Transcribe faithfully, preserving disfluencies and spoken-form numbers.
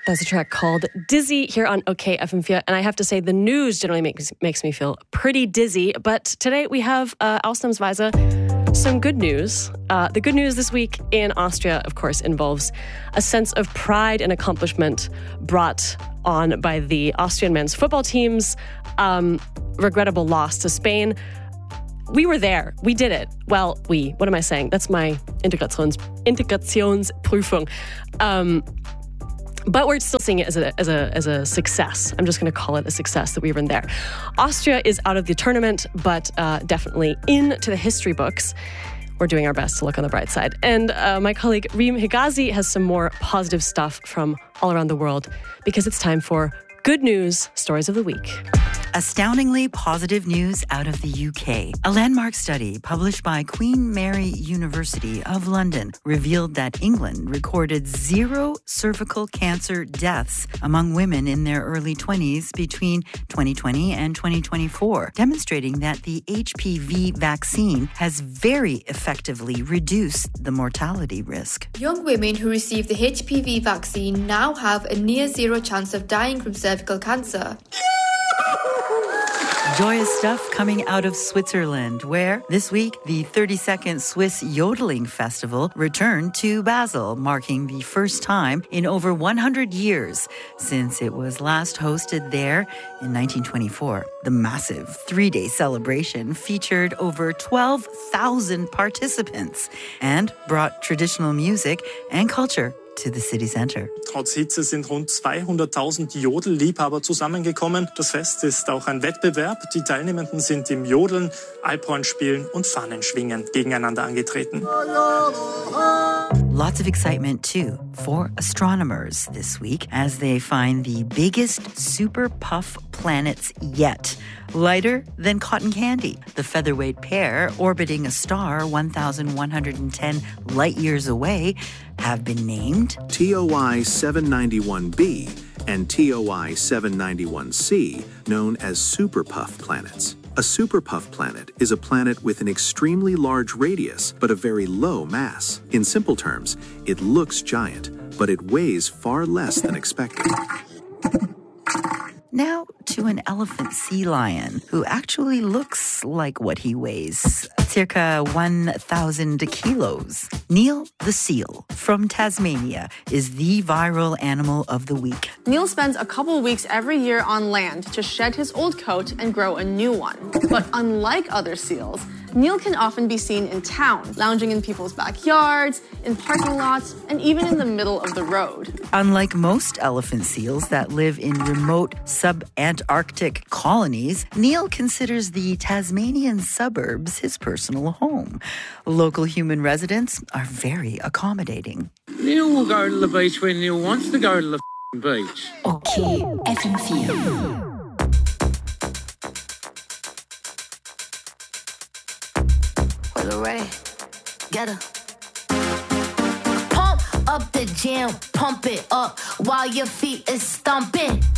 That's a track called Dizzy here on OK F M four. And I have to say, the news generally makes makes me feel pretty dizzy. But today we have uh, Ausnahmsweise some good news. Uh, the good news this week in Austria, of course, involves a sense of pride and accomplishment brought on by the Austrian men's football team's um, regrettable loss to Spain. We were there. We did it. Well, we. What am I saying? That's my Integrations, Integrationsprüfung. Um, But we're still seeing it as a, as a, as a success. I'm just going to call it a success that we were in there. Austria is out of the tournament, but uh, definitely into the history books. We're doing our best to look on the bright side. And uh, my colleague Reem Higazi has some more positive stuff from all around the world because it's time for Good News Stories of the Week. Astoundingly positive news out of the U K. A landmark study published by Queen Mary University of London revealed that England recorded zero cervical cancer deaths among women in their early twenties between twenty twenty and twenty twenty-four, demonstrating that the H P V vaccine has very effectively reduced the mortality risk. Young women who receive the H P V vaccine now have a near zero chance of dying from cervical cancer. Joyous stuff coming out of Switzerland, where this week the thirty-second Swiss Yodeling Festival returned to Basel, marking the first time in over one hundred years since it was last hosted there in nineteen twenty-four. The massive three-day celebration featured over twelve thousand participants and brought traditional music and culture to the city center. Trotz Hitze sind rund zweihunderttausend Jodelliebhaber zusammengekommen. Das Fest ist auch ein Wettbewerb. Die Teilnehmenden sind im Jodeln, Alphornspielen und Fahnenschwingen gegeneinander angetreten. Lots of excitement, too, for astronomers this week as they find the biggest super puff planets yet, lighter than cotton candy. The featherweight pair orbiting a star one thousand one hundred ten light years away have been named T O I seven ninety-one b and T O I seven ninety-one c, known as super puff planets. A super puff planet is a planet with an extremely large radius but a very low mass. In simple terms, it looks giant, but it weighs far less than expected. Now to an elephant sea lion who actually looks like what he weighs, circa one thousand kilos. Neil the seal from Tasmania is the viral animal of the week. Neil spends a couple weeks every year on land to shed his old coat and grow a new one. But unlike other seals, Neil can often be seen in town, lounging in people's backyards, in parking lots, and even in the middle of the road. Unlike most elephant seals that live in remote sub-Antarctic colonies, Neil considers the Tasmanian suburbs his personal home. Local human residents are very accommodating. Neil will go to the beach when Neil wants to go to the beach. OK F M four. Ready, get her. Pump up the jam, pump it up while your feet is stomping.